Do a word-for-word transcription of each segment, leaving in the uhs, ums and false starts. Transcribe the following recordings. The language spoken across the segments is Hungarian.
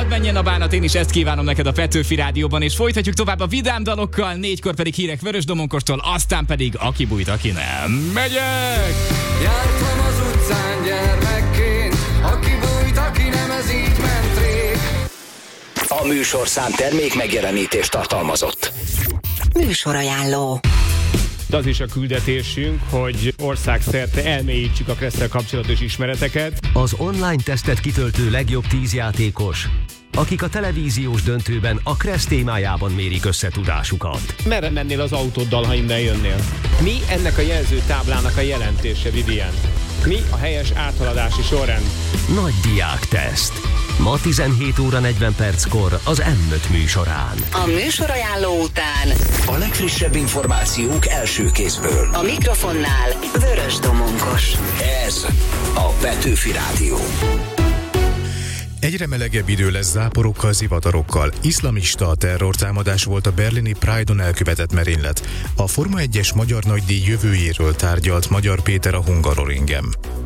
Hadd menjen a bánat, én is ezt kívánom neked a Petőfi Rádióban, és folytatjuk tovább a vidám dalokkal, négykor pedig hírek Vörös Domonkostól, aztán pedig aki bújt, aki nem. Megyek! Jártam az utcán gyermekként, aki bújt, aki nem, ez így ment rég. A műsorszám termék megjelenítést tartalmazott. Műsorajánló. Az is a küldetésünk, hogy országszerte elmélyítsük a Kressz-szel kapcsolatos ismereteket. Az online tesztet kitöltő legjobb tíz játékos, akik a televíziós döntőben a Kressz témájában mérik össze tudásukat. Merre mennél az autóddal, ha innen jönnél? Mi ennek a jelzőtáblának a jelentése, Vivian? Mi a helyes áthaladási sorrend? Nagy diákteszt. Ma tizenhét óra negyven perckor az M öt műsorán. A műsorajánló után A legfrissebb információk első kézből. a mikrofonnál Vörös Domonkos. Ez a Petőfi Rádió. Egyre melegebb idő lesz záporokkal, zivatarokkal. Iszlamista terrortámadás volt a berlini Pride-on elkövetett merénylet. A Forma egyes magyar nagydíj jövőjéről tárgyalt Magyar Péter a Hungaroringen.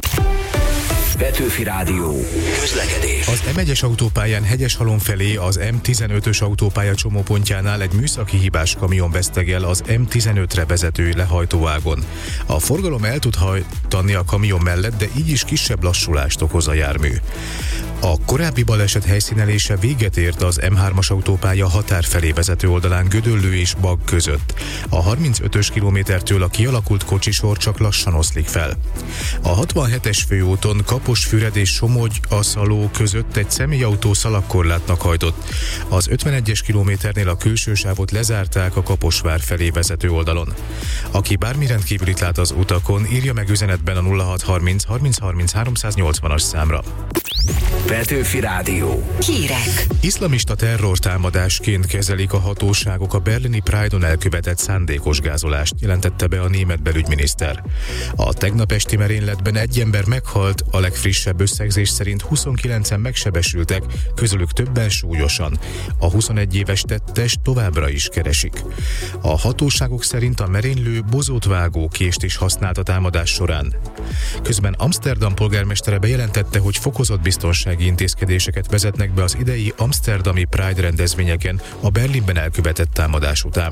Petőfi Rádió. Közlekedés. Az M egyes autópályán Hegyeshalom felé az M tizenötös autópálya csomópontjánál egy műszaki hibás kamion vesztegel az M tizenötre vezető lehajtóágon. A forgalom el tud hajtani a kamion mellett, de így is kisebb lassulást okoz a jármű. A korábbi baleset helyszínelése véget ért az M hármas autópálya határ felé vezető oldalán Gödöllő és Bag között. A harmincötös kilométertől a kialakult kocsisor csak lassan oszlik fel. A hatvanhetes főúton Kaposfüred és Somogy-Aszaló között egy személyautó szalagkorlátnak hajtott. Az ötvenegyes kilométernél a külső sávot lezárták a Kaposvár felé vezető oldalon. Aki bármi rendkívülit lát az utakon, írja meg üzenetben a nulla hat harminc harminc harminc háromszáznyolcvanas számra. Petőfi Rádió. Hírek. Iszlamista terrortámadásként kezelik a hatóságok a berlini Pride-on elkövetett szándékos gázolást, jelentette be a német belügyminiszter. A tegnap esti merényletben egy ember meghalt, a legfrissebb összegzés szerint huszonkilencen megsebesültek, közülük többen súlyosan. A huszonegy éves tettest továbbra is keresik. A hatóságok szerint a merénylő bozótvágó kést is használt a támadás során. Közben Amsterdam polgármestere bejelentette, hogy fokozott biztonsági intézkedéseket vezetnek be az idei amszterdami Pride rendezvényeken a Berlinben elkövetett támadás után.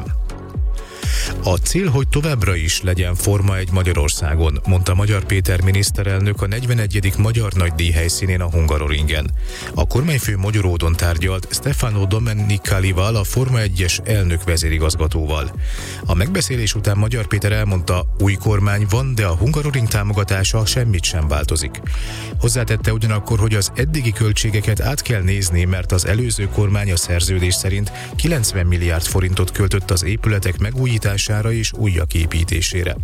A cél, hogy továbbra is legyen Forma egy Magyarországon, mondta Magyar Péter miniszterelnök a negyvenegyedik Magyar Nagydíj helyszínén a Hungaroringen. A kormányfő Magyaródon tárgyalt Stefano Domenicalival, a Forma egyes elnök vezérigazgatóval. A megbeszélés után Magyar Péter elmondta, új kormány van, de a Hungaroring támogatása semmit sem változik. Hozzátette ugyanakkor, hogy az eddigi költségeket át kell nézni, mert az előző kormány a szerződés szerint kilencven milliárd forintot költött az épületek megújítására és újjak építésére.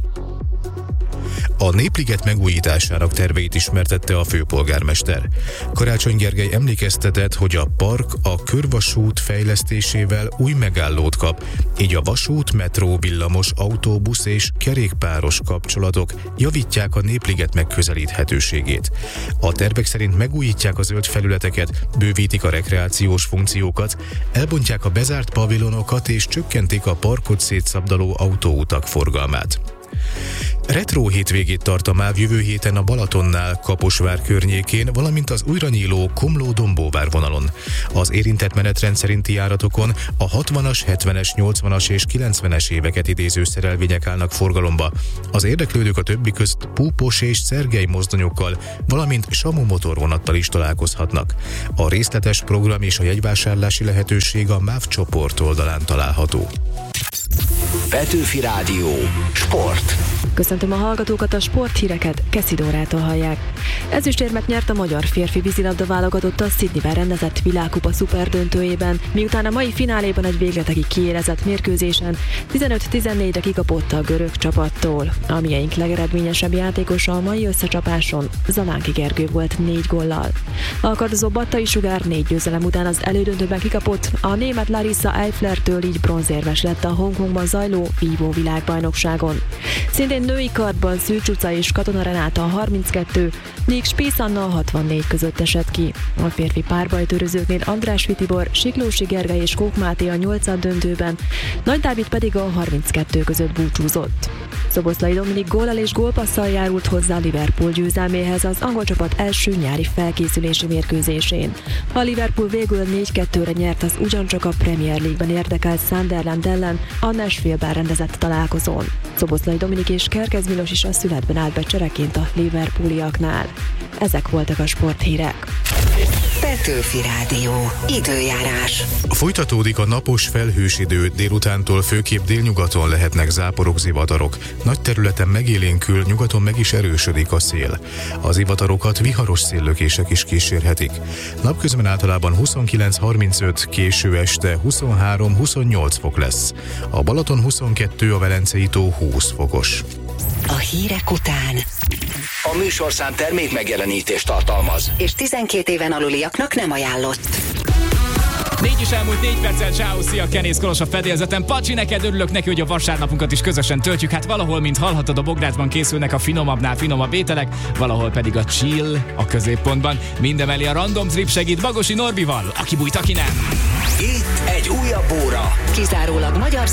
A Népliget megújításának terveit ismertette a főpolgármester. Karácsony Gergely emlékeztetett, hogy a park a körvasút fejlesztésével új megállót kap, így a vasút, metró, villamos, autóbusz és kerékpáros kapcsolatok javítják a Népliget megközelíthetőségét. A tervek szerint megújítják a zöld felületeket, bővítik a rekreációs funkciókat, elbontják a bezárt pavilonokat és csökkentik a parkot szétszabdaló autóutak forgalmát. Retro hétvégét tart a MÁV jövő héten a Balatonnál, Kaposvár környékén, valamint az újra nyíló Komló-Dombóvár vonalon. Az érintett menetrend szerinti járatokon a hatvanas, hetvenes, nyolcvanas és kilencvenes éveket idéző szerelvények állnak forgalomba. Az érdeklődők a többi közt Púpos és Szergely mozdonyokkal, valamint Samu motorvonattal is találkozhatnak. A részletes program és a jegyvásárlási lehetőség a MÁV csoport oldalán található. Petőfi Rádió. Sport. Köszöntöm a hallgatókat, a sporthíreket Keszidórától hallják. Ezüstérmet nyert a magyar férfi vízilabda válogatott a Sydneyben rendezett világkupa szuperdöntőjében, miután a mai fináléban egy végletekig kiélezett mérkőzésen tizenöt tizennégyre kikapott a görög csapattól. A mieink legeredményesebb játékosa a mai összecsapáson Zalánki Gergő volt négy góllal. A kardozó Battai Sugár négy győzelem után az elődöntőben kikapott, a német Larissa Eiflertől így bronzérmes lett a Hongkongban zajló vívó világbajnokságon. Szintén női kardban Szűcs Uca és Katona Renáta a harminckettő, míg Spies Anna a hatvannégy között esett ki. A férfi párbajtőrözőknél András Vitibor, Siklósi Gergely és Kók Máté a nyolcad döntőben, Nagy Dávid pedig a harminckettő között búcsúzott. Szoboszlai Dominik góllal és gólpasszal járult hozzá Liverpool győzelméhez az angol csapat első nyári felkészülési mérkőzésén. A Liverpool végül négy kettőre nyert az ugyancsak a Premier League-ben érdekelt Sunderland ellen a Nashville-ben rendezett találkozón. Szoboszlai Dominik és Kerkez Milos is a szünetben állt be csereként a liverpooliaknál. Ezek voltak a sporthírek. Petőfi Rádió. Időjárás. Folytatódik a napos felhős idő, délutántól főképp délnyugaton lehetnek záporok, zivatarok. Nagy területen megélénkül, nyugaton meg is erősödik a szél. Az zivatarokat viharos széllökések is kísérhetik. Napközben általában huszonkilenc harmincöt, késő este huszonhárom huszonnyolc fok lesz. A Balaton huszonkettő, a Velencei tó húsz fokos. A hírek után A műsorszám termék megjelenítést tartalmaz. és tizenkét éven aluliaknak nem ajánlott. Négy is elmúlt négy perccel, ciao, szia, Kenész Kolos a fedélzeten. Pacsi, neked örülök neki, hogy a vasárnapunkat is közösen töltjük. Hát valahol, mint hallhatod, a Bográcsban készülnek a finomabbnál finomabb ételek, valahol pedig a chill a középpontban. Mindemellé a Random Trip segít Bagosi Norbival, aki bújt, aki nem. Itt egy újabb óra. Kizárólag magyar